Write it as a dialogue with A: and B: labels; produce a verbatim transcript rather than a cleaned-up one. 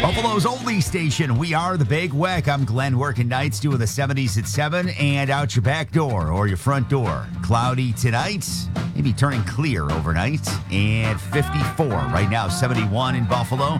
A: Buffalo's oldie station. We are the Big Weck. I'm Glenn, working nights, doing the seventies at seven, and out your back door or your front door. Cloudy tonight, maybe turning clear overnight, and fifty-four right now, seventy-one in Buffalo.